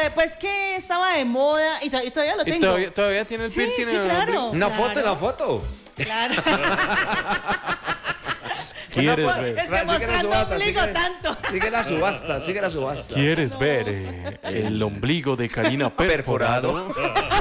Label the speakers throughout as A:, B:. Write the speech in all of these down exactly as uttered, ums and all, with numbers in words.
A: después que estaba de moda, y, to y todavía lo tengo.
B: ¿Y todavía, todavía tiene el
A: sí,
B: piercing?
A: Sí,
B: en
A: claro.
C: Una
A: claro.
C: foto, una foto.
A: Claro.
B: ¿Quieres
A: no,
B: ver?
A: Es que mostrando ombligo tanto.
C: Sigue la subasta, sigue la subasta.
B: ¿Quieres
A: no.
B: ver eh, el ombligo de Karina perforado?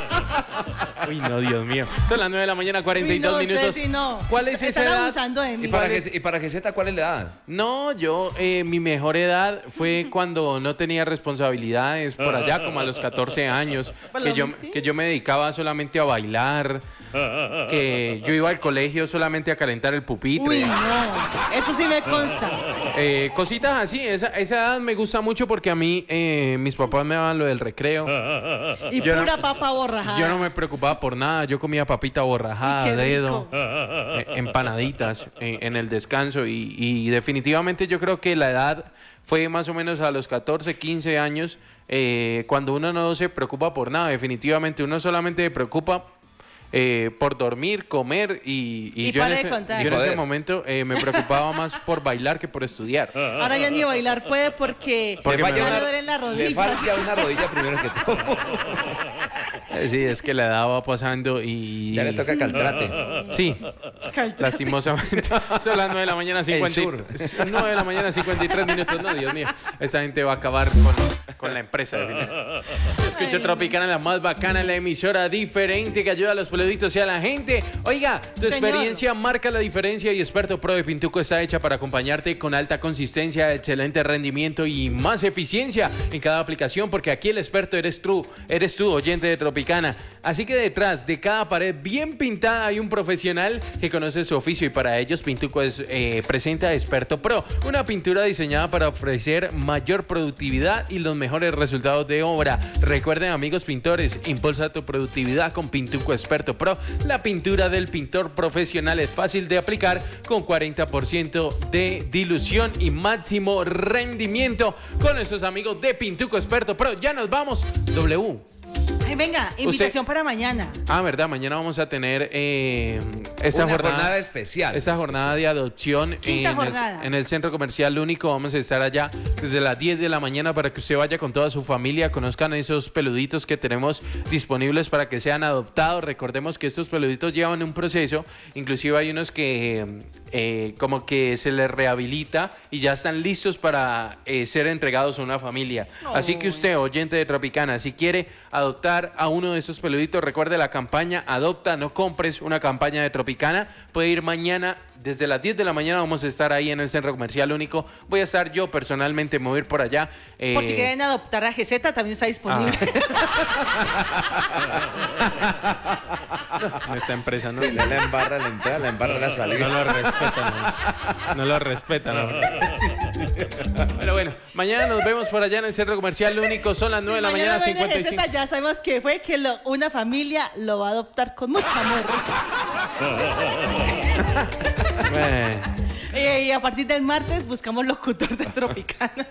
B: Uy, no, Dios mío. Son las nueve de la mañana, cuarenta y dos
A: Uy, no,
B: minutos.
A: Ceci, no.
B: ¿Cuál es esa
A: Están
B: edad?
A: abusando de mí.
C: ¿Y para, que, y para que Z, ¿cuál es la edad?
B: No, yo, eh, mi mejor edad fue cuando no tenía responsabilidades, por allá como a los catorce años, que yo, que yo me dedicaba solamente a bailar, que yo iba al colegio solamente a calentar el pupitre.
A: Uy, no. Eso sí me consta.
B: Eh, cositas así, esa, esa edad me gusta mucho porque a mí, eh, mis papás me daban lo del recreo.
A: Y
B: Yo
A: pura
B: no-
A: papa borrajada.
B: Yo no me preocupaba por nada, yo comía papita borrajada,
A: Ay, qué
B: dedo,
A: rico.
B: eh, empanaditas eh, en el descanso y, y definitivamente yo creo que la edad fue más o menos a los catorce, quince años, eh, cuando uno no se preocupa por nada, definitivamente uno solamente se preocupa eh, por dormir, comer y, y
A: Y
B: yo, en
A: para de
B: ese,
A: contar.
B: yo en ese
C: Joder.
B: momento eh, me preocupaba más por bailar que por estudiar.
A: Ahora ya ni bailar puede porque,
B: Porque
A: ya
B: me
A: le
B: va-
A: duelen las
C: Le
A: rodillas.
C: falta una rodilla primero que todo.
B: Eh, Sí, es que la edad va pasando y...
C: Ya le toca caltrate.
B: Sí,
A: Caltrate.
B: lastimosamente. Son las nueve de la mañana, cincuenta y- nueve de la mañana, cincuenta y tres minutos. No, Dios mío. Esa gente va a acabar con, con la empresa. definitivamente. Escucha Tropicana, la más bacana, la emisora diferente que ayuda a los peluditos y a la gente. Oiga, tu
A: Señor.
B: experiencia marca la diferencia y Experto Pro de Pintuco está hecha para acompañarte con alta consistencia, excelente rendimiento y más eficiencia en cada aplicación, porque aquí el experto eres tú, eres tú, oyente de Tropicana. Así que detrás de cada pared bien pintada hay un profesional que conoce su oficio y para ellos Pintuco es, eh, presenta Experto Pro, una pintura diseñada para ofrecer mayor productividad y los mejores resultados de obra. Recuerden, amigos pintores, impulsa tu productividad con Pintuco Experto Pro. La pintura del pintor profesional es fácil de aplicar con cuarenta por ciento de dilución y máximo rendimiento. Con esos amigos de Pintuco Experto Pro, ya nos vamos. W.
A: Ay, venga, invitación para mañana.
B: Ah, verdad, mañana vamos a tener eh, esta
C: Una
B: jornada,
C: jornada especial.
B: esta jornada de adopción
A: Quinta
B: en
A: jornada.
B: el, en el Centro Comercial Único. Vamos a estar allá desde las diez de la mañana para que usted vaya con toda su familia, conozcan esos peluditos que tenemos disponibles para que sean adoptados. Recordemos que estos peluditos llevan un proceso, inclusive hay unos que eh, como que se les rehabilita y ya están listos para eh, ser entregados a una familia. Así que usted, oyente de Tropicana, si quiere adoptar a uno de esos peluditos, recuerde la campaña Adopta, no compres, una campaña de Tropicana. Puede ir mañana desde las diez de la mañana, vamos a estar ahí en el Centro Comercial Único. Voy a estar yo personalmente, me voy a ir por allá. eh,
A: Por si quieren adoptar a G Z, también está disponible.
B: Ah. Nuestra empresa, ¿no?
C: Sí, ya la embarra la entrada, la embarra la
B: No
C: salida.
B: lo respetan, ¿no? No lo respetan. ¿no? Pero bueno, mañana nos vemos por allá en el Centro Comercial Único. Son las nueve de la mañana,
A: Mañana viene
B: cincuenta y cinco.
A: G Z, ya sabemos que fue que lo- una familia lo va a adoptar con mucho amor.
B: Eh,
A: Eh, y a partir del martes buscamos locutor de Tropicana.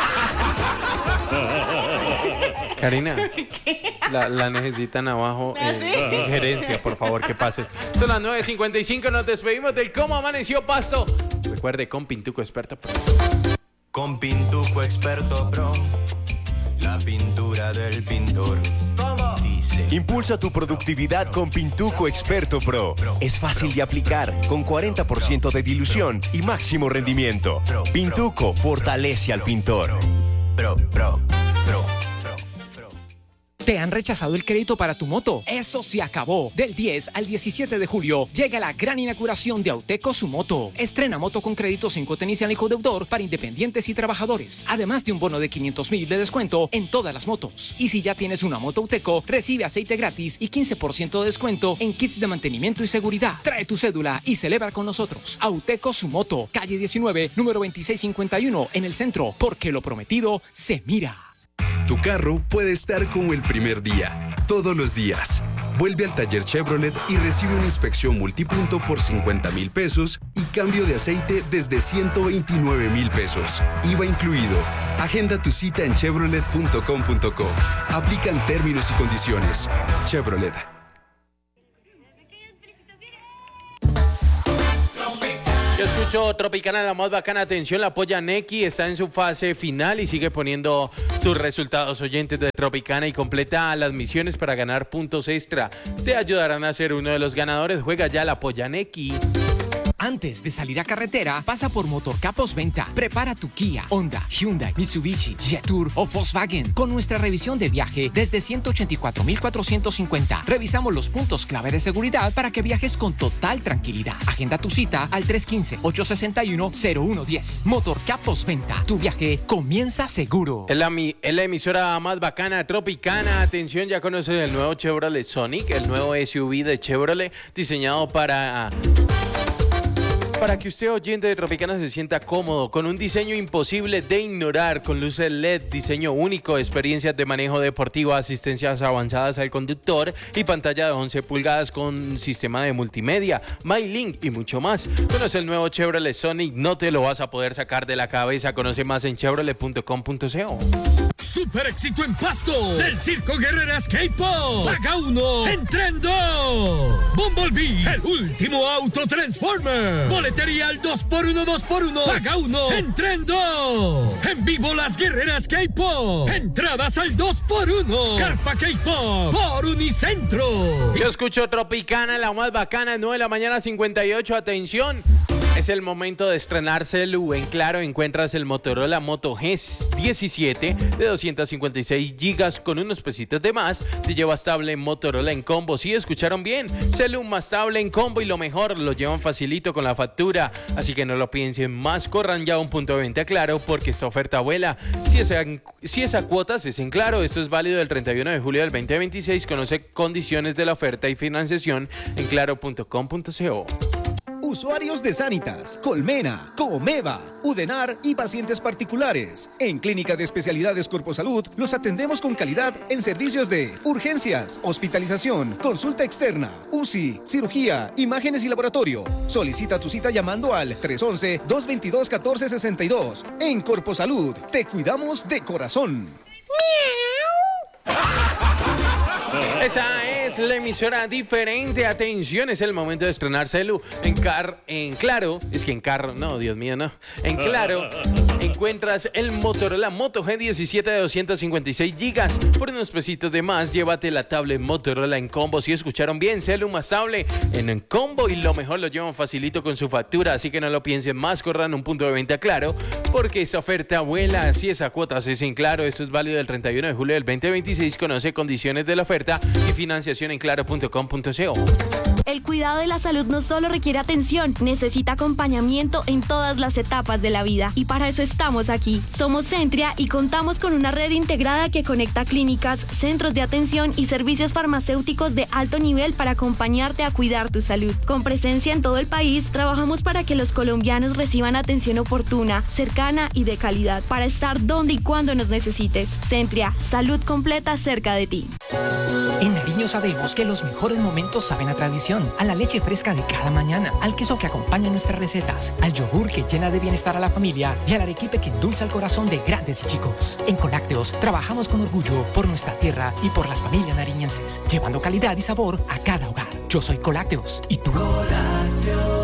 B: Karina, la, la necesitan abajo
A: ¿Ah,
B: eh,
A: sí?
B: en gerencia, por favor, que pase. Son las nueve cincuenta y cinco, nos despedimos del Cómo Amaneció Pasto. Recuerde, con Pintuco Experto Pro.
D: Con Pintuco Experto Pro, la pintura del pintor. Dice.
E: Impulsa tu productividad con Pintuco Experto Pro. Es fácil de aplicar, con cuarenta por ciento de dilución y máximo rendimiento. Pintuco fortalece al pintor.
D: Pro, pro, pro, pro, pro.
F: ¿Te han rechazado el crédito para tu moto? Eso se acabó. Del diez al diecisiete de julio llega la gran inauguración de Auteco Su Moto. Estrena moto con crédito sin cuota inicial y codeudor para independientes y trabajadores. Además de un bono de quinientos mil de descuento en todas las motos. Y si ya tienes una moto Auteco, recibe aceite gratis y quince por ciento de descuento en kits de mantenimiento y seguridad. Trae tu cédula y celebra con nosotros. Auteco Su Moto, calle diecinueve, número veintiséis cincuenta y uno, en el centro. Porque lo prometido se mira.
G: Tu carro puede estar como el primer día, todos los días. Vuelve al taller Chevrolet y recibe una inspección multipunto por cincuenta mil pesos y cambio de aceite desde ciento veintinueve mil pesos. I V A incluido. Agenda tu cita en chevrolet punto com punto co. Aplican términos y condiciones. Chevrolet.
B: Yo escucho Tropicana, la más bacana. Atención, la polla Neki está en su fase final y sigue poniendo sus resultados, oyentes de Tropicana, y completa las misiones para ganar puntos extra. Te ayudarán a ser uno de los ganadores. Juega ya la polla Neki.
F: Antes de salir a carretera, pasa por Motorcapos Venta. Prepara tu Kia, Honda, Hyundai, Mitsubishi, Jetour o Volkswagen con nuestra revisión de viaje desde ciento ochenta y cuatro mil cuatrocientos cincuenta. Revisamos los puntos clave de seguridad para que viajes con total tranquilidad. Agenda tu cita al tres uno cinco, ocho seis uno, cero uno uno cero. Motorcapos Venta. Tu viaje comienza seguro.
B: Es la, es la emisora más bacana, Tropicana. Atención, ya conocen el nuevo Chevrolet Sonic, el nuevo S U V de Chevrolet diseñado para... Para que usted, oyente de Tropicana, se sienta cómodo, con un diseño imposible de ignorar, con luces L E D, diseño único, experiencias de manejo deportivo, asistencias avanzadas al conductor y pantalla de once pulgadas con sistema de multimedia, MyLink y mucho más. Conoce el nuevo Chevrolet Sonic, no te lo vas a poder sacar de la cabeza. Conoce más en chevrolet punto com punto co.
H: Super éxito en Pasto del Circo Guerreras K-Pop. Paga uno, entren dos. Bumblebee, el último auto Transformer. Boletería al dos por uno, dos por uno. Paga uno, entren dos. En vivo las Guerreras K-Pop. Entradas al dos por uno. Carpa K-Pop por Unicentro.
B: Yo escucho Tropicana, la más bacana, nueve de la mañana, cincuenta y ocho. Atención. Es el momento de estrenar celu. En Claro encuentras el Motorola Moto G diecisiete de doscientos cincuenta y seis gigas con unos pesitos de más. Te llevas tablet Motorola en combo. Sí, escucharon bien. Celu más tablet en combo, y lo mejor, lo llevan facilito con la factura. Así que no lo piensen más, corran ya a un punto de venta Claro, porque esta oferta vuela. Si esa, si esa cuota es en Claro, esto es válido del treinta y uno de julio del veinte veintiséis. Conoce condiciones de la oferta y financiación en claro punto com punto co.
I: Usuarios de Sanitas, Colmena, Comeva, Udenar y pacientes particulares. En Clínica de Especialidades Corposalud los atendemos con calidad en servicios de urgencias, hospitalización, consulta externa, U C I, cirugía, imágenes y laboratorio. Solicita tu cita llamando al tres once, dos veintidós, catorce sesenta y dos. En Corposalud, te cuidamos de corazón.
B: Esa es la emisora diferente. Atención, es el momento de estrenar celu. En car, en Claro, es que en carro, no, Dios mío, no. En Claro encuentras el Motorola Moto G diecisiete de doscientos cincuenta y seis gigas. Por unos pesitos de más, llévate la tablet Motorola en combo. Si escucharon bien, celu más tablet en un combo, y lo mejor, lo llevan facilito con su factura. Así que no lo piensen más, corran un punto de venta Claro, porque esa oferta vuela. Si esa cuota es en Claro, esto es válido del treinta y uno de julio del veinte veintiséis. Conoce condiciones de la oferta y financiación en claro punto com punto co.
J: El cuidado de la salud no solo requiere atención, necesita acompañamiento en todas las etapas de la vida. Y para eso estamos aquí. Somos Centria y contamos con una red integrada que conecta clínicas, centros de atención y servicios farmacéuticos de alto nivel para acompañarte a cuidar tu salud. Con presencia en todo el país, trabajamos para que los colombianos reciban atención oportuna, cercana y de calidad, para estar donde y cuando nos necesites. Centria, salud completa cerca de ti.
F: En Nariño sabemos que los mejores momentos saben a tradición, a la leche fresca de cada mañana, al queso que acompaña nuestras recetas, al yogur que llena de bienestar a la familia y al arequipe que endulza el corazón de grandes y chicos. En Colácteos trabajamos con orgullo por nuestra tierra y por las familias nariñenses, llevando calidad y sabor a cada hogar. Yo soy Colácteos, ¿y tú? Colácteos.